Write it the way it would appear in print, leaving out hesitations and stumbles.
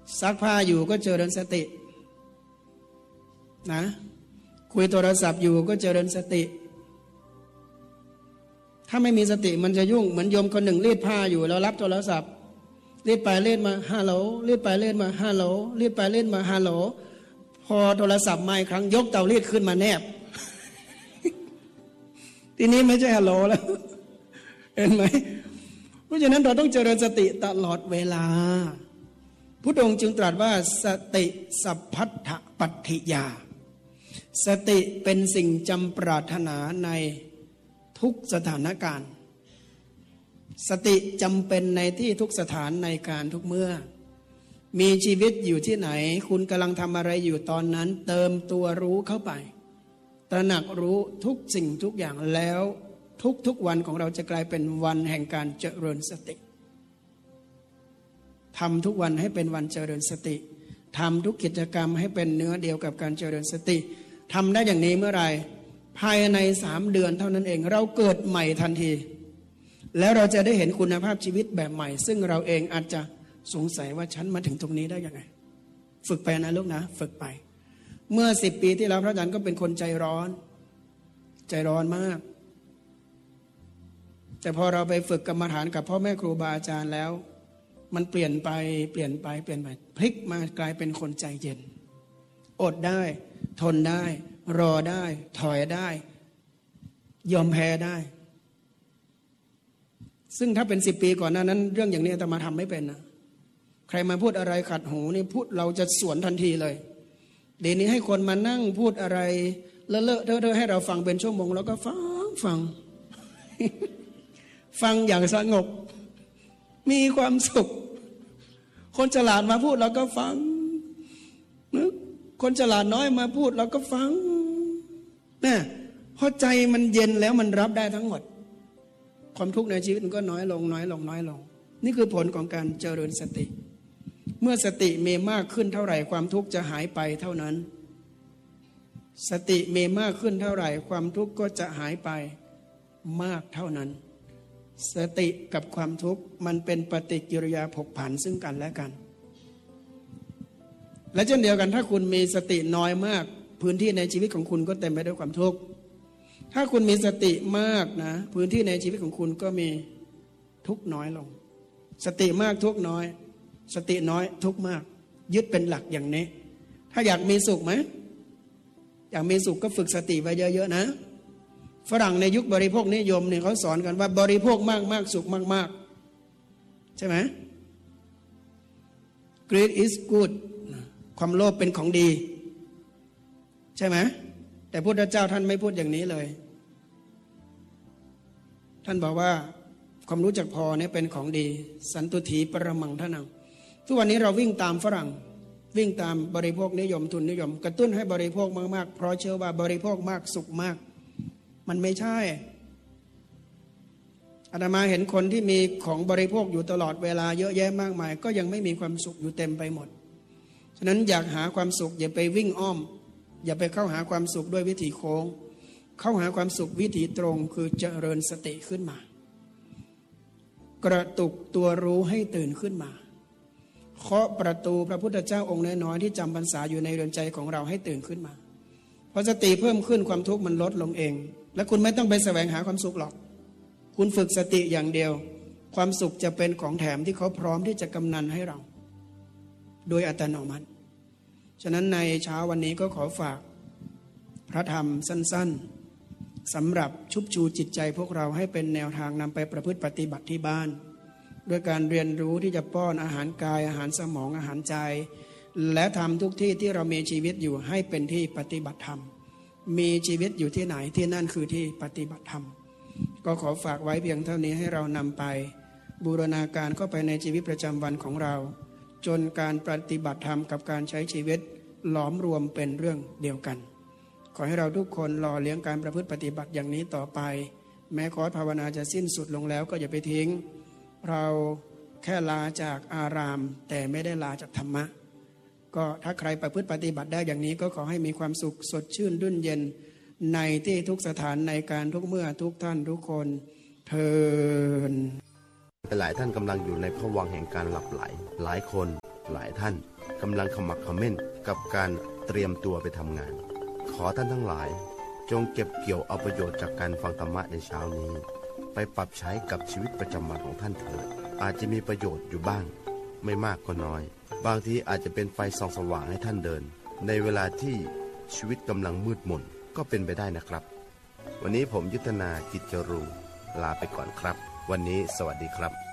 ซักผ้าอยู่ก็เจริญสตินะคุยโทรศัพท์อยู่ก็เจริญสติถ้าไม่มีสติมันจะยุ่งเหมือนโยมคนหนึ่งรีดผ้าอยู่แล้วรับโทรศัพท์รีดไปรีดมาฮัลโหลรีดไปรีดมาฮัลโหลรีดไปรีดมาฮัลโหลพอโทรศัพท์มาอีกครั้งยกเตารีดขึ้นมาแนบ ทีนี้ไม่ใช่ฮัลโหลแล้วเห็นไหมเพราะฉะนั้นเราต้องเจริญสติตลอดเวลาพุทธองค์จึงตรัสว่าสติสัพพัทธปัฏฐิยาสติเป็นสิ่งจำปรารถนาในทุกสถานการณ์สติจำเป็นในที่ทุกสถานในการทุกเมื่อมีชีวิตอยู่ที่ไหนคุณกำลังทำอะไรอยู่ตอนนั้นเติมตัวรู้เข้าไปตระหนักรู้ทุกสิ่งทุกอย่างแล้วทุกวันของเราจะกลายเป็นวันแห่งการเจริญสติทำทุกวันให้เป็นวันเจริญสติทำทุกกิจกรรมให้เป็นเนื้อเดียวกับการเจริญสติทำได้อย่างนี้เมื่อไหร่ภายใน3 เดือนเท่านั้นเองเราเกิดใหม่ทันทีแล้วเราจะได้เห็นคุณภาพชีวิตแบบใหม่ซึ่งเราเองอาจจะสงสัยว่าฉันมาถึงตรงนี้ได้ยังไงฝึกไปนะลูกนะฝึกไปเมื่อ10 ปีที่แล้วพระอาจารย์ก็เป็นคนใจร้อนมากแต่พอเราไปฝึกกรรมฐานกับพ่อแม่ครูบาอาจารย์แล้วมันเปลี่ยนไปพลิกมากลายเป็นคนใจเย็นอดได้ทนได้รอได้ถอยได้ยอมแพ้ได้ซึ่งถ้าเป็น10 ปีก่อนหน้านั้นเรื่องอย่างนี้อาตมาทำไม่เป็นนะใครมาพูดอะไรขัดหูนี่พูดเราจะสวนทันทีเลยเดี๋ยวนี้ให้คนมานั่งพูดอะไรเลอะเทอะให้เราฟังเป็นชั่วโมงแล้วก็ฟัง ฟังอย่างสงบมีความสุขคนฉลาดมาพูดเราก็ฟังคนฉลาดน้อยมาพูดเราก็ฟังนะพอใจมันเย็นแล้วมันรับได้ทั้งหมดความทุกข์ในชีวิตมันก็น้อยลงนี่คือผลของการเจริญสติเมื่อสติมีมากขึ้นเท่าไหร่ความทุกข์จะหายไปเท่านั้นสติมีมากขึ้นเท่าไหร่ความทุกข์ก็จะหายไปมากเท่านั้นสติกับความทุกข์มันเป็นปฏิกิริยาผกผันซึ่งกันและกันและเช่นเดียวกันถ้าคุณมีสติน้อยมากพื้นที่ในชีวิตของคุณก็เต็มไปด้วยความทุกข์ถ้าคุณมีสติมากนะพื้นที่ในชีวิตของคุณก็มีทุกข์น้อยลงสติมากทุกข์น้อยสติน้อยทุกข์มากยึดเป็นหลักอย่างนี้ถ้าอยากมีสุขไหมอยากมีสุขก็ฝึกสติไว้เยอะๆนะฝรั่งในยุคบริโภคนิยมเนี่ยเขาสอนกันว่าบริโภคมากๆสุขมากๆใช่ไหม Greed is good ความโลภเป็นของดีใช่ไหมแต่พุทธเจ้าท่านไม่พูดอย่างนี้เลยท่านบอกว่าความรู้จักพอเนี่ยเป็นของดีสันตุถีปรมังทนังทุกวันนี้เราวิ่งตามฝรั่งวิ่งตามบริโภคนิยมทุนนิยมกระตุ้นให้บริโภคมากๆเพราะเชื่อว่าบริโภคมากสุขมากมันไม่ใช่อาตมาเห็นคนที่มีของบริโภคอยู่ตลอดเวลาเยอะแยะมากมายก็ยังไม่มีความสุขอยู่เต็มไปหมดฉะนั้นอยากหาความสุขอย่าไปวิ่งอ้อมอย่าไปเข้าหาความสุขด้วยวิถีโค้งเข้าหาความสุขวิถีตรงคือเจริญสติขึ้นมากระตุกตัวรู้ให้ตื่นขึ้นมาเคาะประตูพระพุทธเจ้าองค์น้อยๆที่จำพรรษาอยู่ในเรือนใจของเราให้ตื่นขึ้นมาพอสติเพิ่มขึ้นความทุกข์มันลดลงเองและคุณไม่ต้องไปแสวงหาความสุขหรอกคุณฝึกสติอย่างเดียวความสุขจะเป็นของแถมที่เขาพร้อมที่จะกำนันให้เราโดยอัตโนมัติฉะนั้นในเช้าวันนี้ก็ขอฝากพระธรรมสั้นๆสำหรับชุบชูจิตใจพวกเราให้เป็นแนวทางนำไปประพฤติปฏิบัติที่บ้านด้วยการเรียนรู้ที่จะป้อนอาหารกายอาหารสมองอาหารใจและทำทุกที่ที่เรามีชีวิตอยู่ให้เป็นที่ปฏิบัติธรรมมีชีวิตอยู่ที่ไหนที่นั่นคือที่ปฏิบัติธรรมก็ขอฝากไว้เพียงเท่านี้ให้เรานำไปบูรณาการเข้าไปในชีวิตประจำวันของเราจนการปฏิบัติธรรมกับการใช้ชีวิตหลอมรวมเป็นเรื่องเดียวกันขอให้เราทุกคนรอเลี้ยงการประพฤติปฏิบัติอย่างนี้ต่อไปแม้คอร์สภาวนาจะสิ้นสุดลงแล้วก็อย่าไปทิ้งเราแค่ลาจากอารามแต่ไม่ได้ลาจากธรรมะก็ถ้าใครประพฤติปฏิบัติได้อย่างนี้ก็ขอให้มีความสุขสดชื่นรื่นเย็นในที่ทุกสถานในการทุกเมื่อทุกท่านทุกคนเทินหลายท่านกำลังอยู่ในภวังค์แห่งการหลับไหลหลายคนหลายท่านกำลังขมักเขม้นกับการเตรียมตัวไปทำงานขอท่านทั้งหลายจงเก็บเกี่ยวเอาประโยชน์จากการฟังธรรมะในเช้านี้ไปปรับใช้กับชีวิตประจำวันของท่านเถิดอาจจะมีประโยชน์อยู่บ้างไม่มากก็น้อยบางทีอาจจะเป็นไฟส่องสว่างให้ท่านเดินในเวลาที่ชีวิตกำลังมืดมนก็เป็นไปได้นะครับวันนี้ผมยุทธนากิจจรูลาไปก่อนครับวันนี้สวัสดีครับ